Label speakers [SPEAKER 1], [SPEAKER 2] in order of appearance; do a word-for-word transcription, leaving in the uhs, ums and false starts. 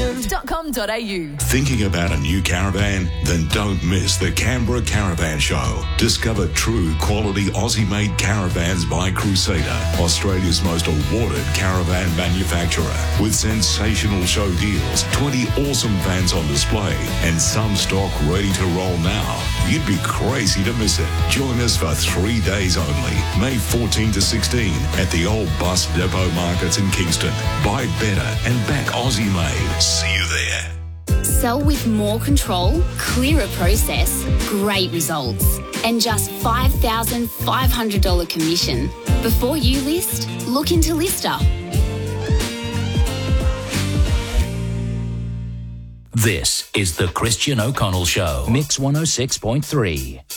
[SPEAKER 1] dot com dot a u.
[SPEAKER 2] Thinking about a new caravan? Then don't miss the Canberra Caravan Show. Discover true quality Aussie-made caravans by Crusader, Australia's most awarded caravan manufacturer. With sensational show deals, twenty awesome vans on display, and some stock ready to roll now. You'd be crazy to miss it. Join us for three days only, May fourteenth to sixteenth, at the old bus depot markets in Kingston. Buy better and back Aussie-made. See you there.
[SPEAKER 3] Sell with more control, clearer process, great results, and just five thousand five hundred dollars commission. Before you list, look into Lister.
[SPEAKER 4] This is the Christian O'Connell Show. Mix one oh six point three.